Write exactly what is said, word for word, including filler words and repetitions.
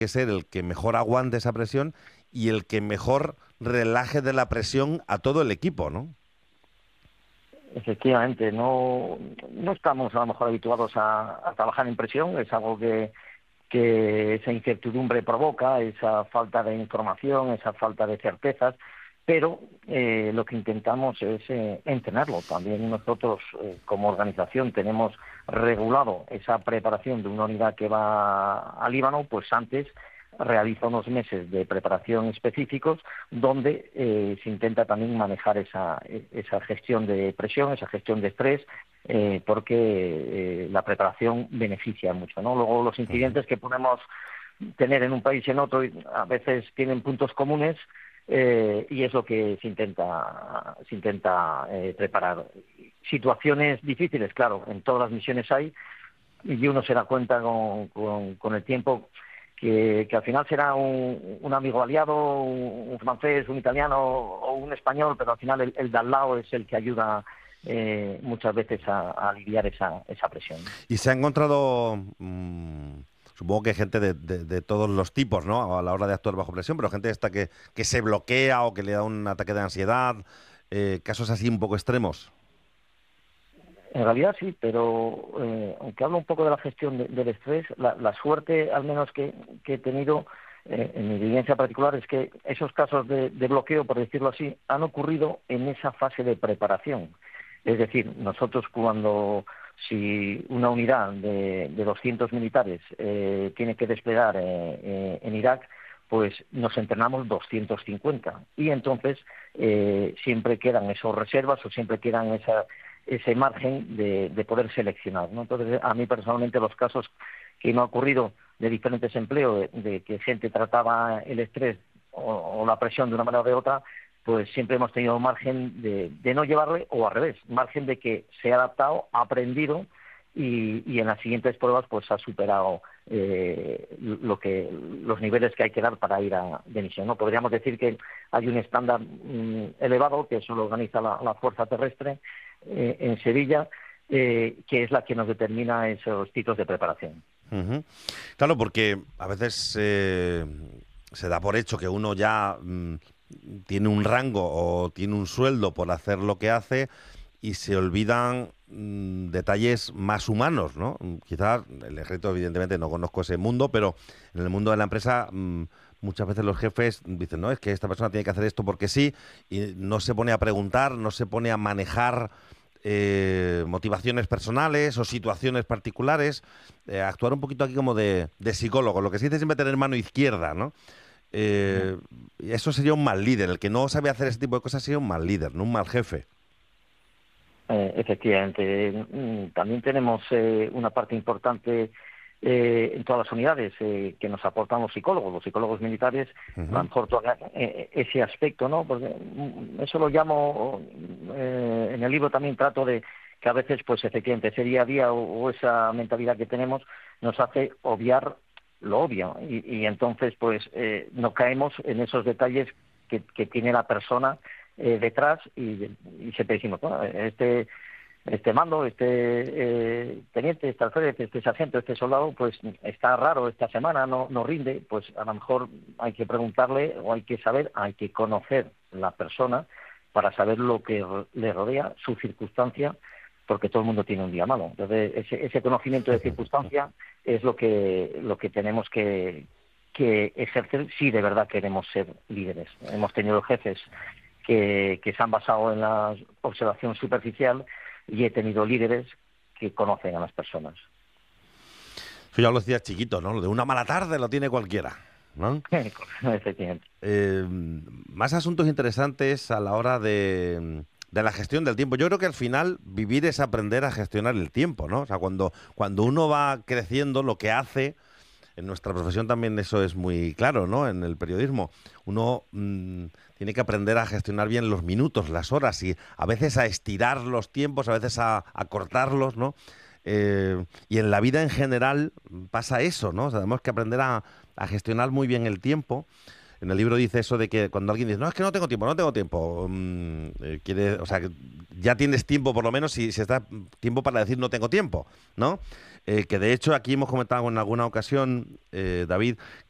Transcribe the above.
que ser el que mejor aguante esa presión y el que mejor relaje de la presión a todo el equipo, ¿no? Efectivamente, no, no estamos a lo mejor habituados a, a trabajar en presión, es algo que, que esa incertidumbre provoca, esa falta de información, esa falta de certezas, pero eh, lo que intentamos es eh, entrenarlo. También nosotros, eh, como organización, tenemos regulado esa preparación de una unidad que va al Líbano, pues antes realiza unos meses de preparación específicos donde eh, se intenta también manejar esa, esa gestión de presión, esa gestión de estrés, eh, porque eh, la preparación beneficia mucho, ¿no? Luego los incidentes que podemos tener en un país y en otro a veces tienen puntos comunes, eh, y es lo que se intenta, se intenta eh, preparar. Situaciones difíciles, claro, en todas las misiones hay, y uno se da cuenta con, con, con el tiempo que, que al final será un, un amigo aliado, un, un francés, un italiano o un español, pero al final el, el de al lado es el que ayuda eh, muchas veces a, a aliviar esa, esa presión. Y se ha encontrado, mmm, supongo que gente de, de, de todos los tipos, ¿no?, a la hora de actuar bajo presión, pero gente esta que, que se bloquea o que le da un ataque de ansiedad, eh, casos así un poco extremos. En realidad sí, pero eh, aunque hablo un poco de la gestión de, del estrés, la, la suerte, al menos que, que he tenido eh, en mi vivencia particular, es que esos casos de, de bloqueo, por decirlo así, han ocurrido en esa fase de preparación. Es decir, nosotros cuando, si una unidad de, de doscientos militares eh, tiene que desplegar eh, eh, en Irak, pues nos entrenamos doscientos cincuenta. Y entonces eh, siempre quedan esos reservas o siempre quedan esa... ese margen de, de poder seleccionar, ¿no? Entonces, a mí personalmente los casos que me ha ocurrido de diferentes empleos, de, de que gente trataba el estrés o, o la presión de una manera o de otra, pues siempre hemos tenido margen de, de no llevarle, o al revés, margen de que se ha adaptado, ha aprendido y, y en las siguientes pruebas pues ha superado eh, lo que los niveles que hay que dar para ir a de misión, ¿no? Podríamos decir que hay un estándar mm, elevado, que eso lo organiza la, la Fuerza Terrestre eh, en Sevilla, eh, que es la que nos determina esos títulos de preparación. Uh-huh. Claro, porque a veces eh, se da por hecho que uno ya mm, tiene un rango o tiene un sueldo por hacer lo que hace y se olvidan mmm, detalles más humanos, ¿no? Quizás el ejército, evidentemente, no conozco ese mundo, pero en el mundo de la empresa mmm, muchas veces los jefes dicen, no, es que esta persona tiene que hacer esto porque sí, y no se pone a preguntar, no se pone a manejar eh, motivaciones personales o situaciones particulares, eh, actuar un poquito aquí como de, de psicólogo, lo que se dice siempre tener mano izquierda, ¿no? Eh, eso sería un mal líder, el que no sabe hacer ese tipo de cosas sería un mal líder, no un mal jefe. Eh, efectivamente, también tenemos eh, una parte importante eh, en todas las unidades eh, que nos aportan los psicólogos, los psicólogos militares, uh-huh. A lo mejor toca, eh, ese aspecto, ¿no? Porque eso lo llamo, eh, en el libro también trato de que a veces, pues efectivamente, ese día a día o, o esa mentalidad que tenemos nos hace obviar lo obvio y, y entonces, pues, eh, no caemos en esos detalles que, que tiene la persona Eh, detrás y, y siempre decimos, bueno, este este mando, este eh, teniente, este alférez, este sargento, este soldado, pues está raro esta semana, no, no rinde, pues a lo mejor hay que preguntarle o hay que saber, hay que conocer la persona para saber lo que le rodea, su circunstancia, porque todo el mundo tiene un día malo. Entonces ese, ese conocimiento de circunstancia es lo que lo que tenemos que, que ejercer si de verdad queremos ser líderes. Hemos tenido jefes Que, que se han basado en la observación superficial y he tenido líderes que conocen a las personas. Eso ya lo decías chiquito, ¿no? Lo de una mala tarde lo tiene cualquiera, ¿no? Efectivamente. Eh, más asuntos interesantes a la hora de, de la gestión del tiempo. Yo creo que al final vivir es aprender a gestionar el tiempo, ¿no? O sea, cuando, cuando uno va creciendo, lo que hace... En nuestra profesión también eso es muy claro, ¿no? En el periodismo. Uno mmm, tiene que aprender a gestionar bien los minutos, las horas y a veces a estirar los tiempos, a veces a, a cortarlos, ¿no? Eh, y en la vida en general pasa eso, ¿no? O sea, tenemos que aprender a, a gestionar muy bien el tiempo. En el libro dice eso de que cuando alguien dice, no, es que no tengo tiempo, no tengo tiempo, mmm, eh, quiere, o sea, que ya tienes tiempo por lo menos si, si está tiempo para decir no tengo tiempo, ¿no? Eh, que de hecho aquí hemos comentado en alguna ocasión, eh, David,